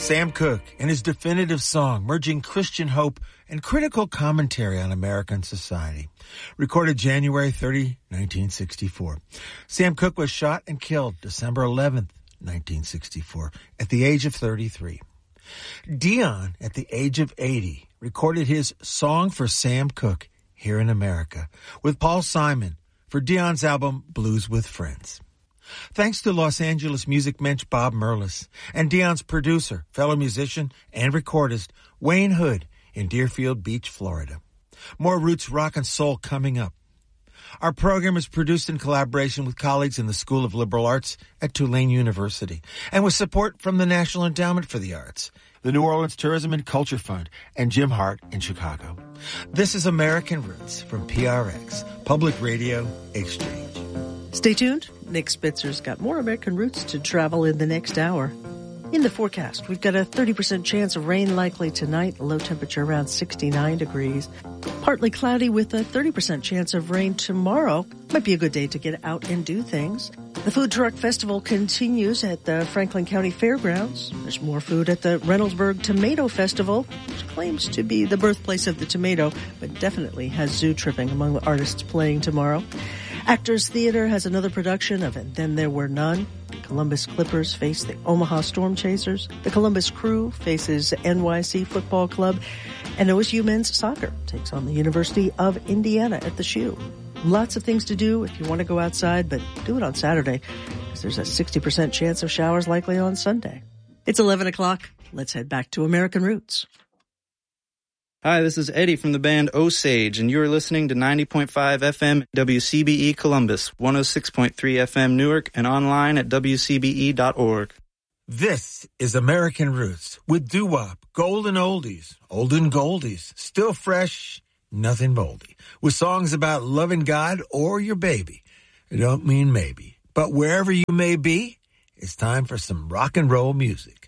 Sam Cooke and his definitive song merging Christian hope and critical commentary on American society. Recorded January 30, 1964. Sam Cooke was shot and killed December 11th, 1964, at the age of 33. Dion, at the age of 80, recorded his Song for Sam Cooke here in America with Paul Simon for Dion's album Blues with Friends. Thanks to Los Angeles music mensch Bob Merlis and Dion's producer, fellow musician, and recordist Wayne Hood in Deerfield Beach, Florida. More roots rock and soul coming up. Our program is produced in collaboration with colleagues in the School of Liberal Arts at Tulane University and with support from the National Endowment for the Arts, the New Orleans Tourism and Culture Fund, and Jim Hart in Chicago. This is American Roots from PRX, Public Radio Exchange. Stay tuned. Nick Spitzer's got more American Roots to travel in the next hour. In the forecast, we've got a 30% chance of rain likely tonight, low temperature around 69 degrees. Partly cloudy with a 30% chance of rain tomorrow. Might be a good day to get out and do things. The Food Truck Festival continues at the Franklin County Fairgrounds. There's more food at the Reynoldsburg Tomato Festival, which claims to be the birthplace of the tomato, but definitely has zoo tripping among the artists playing tomorrow. Actors Theater has another production of And Then There Were None. The Columbus Clippers face the Omaha Storm Chasers. The Columbus Crew faces NYC Football Club. And OSU Men's Soccer takes on the University of Indiana at the Shoe. Lots of things to do if you want to go outside, but do it on Saturday, because there's a 60% chance of showers likely on Sunday. It's 11 o'clock. Let's head back to American Roots. Hi, this is Eddie from the band Osage, and you're listening to 90.5 FM WCBE Columbus, 106.3 FM Newark, and online at WCBE.org. This is American Roots with doo-wop, golden oldies, olden goldies, still fresh, nothing moldy, with songs about loving God or your baby. I don't mean maybe, but wherever you may be, it's time for some rock and roll music.